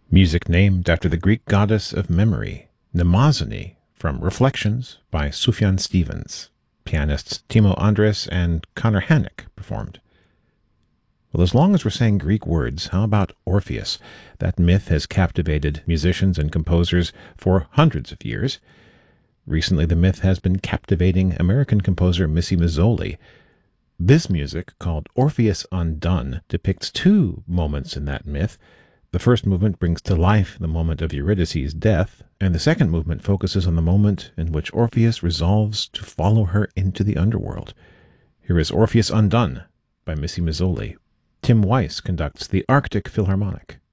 Music named after the Greek goddess of memory, Mnemosyne, from Reflections by Sufjan Stevens. Pianists Timo Andres and Connor Hannock performed. Well, as long as we're saying Greek words, how about Orpheus? That myth has captivated musicians and composers for hundreds of years. Recently, the myth has been captivating American composer Missy Mazzoli. This music, called Orpheus Undone, depicts two moments in that myth. The first movement brings to life the moment of Eurydice's death, and the second movement focuses on the moment in which Orpheus resolves to follow her into the underworld. Here is Orpheus Undone by Missy Mazzoli. Tim Weiss conducts the Arctic Philharmonic.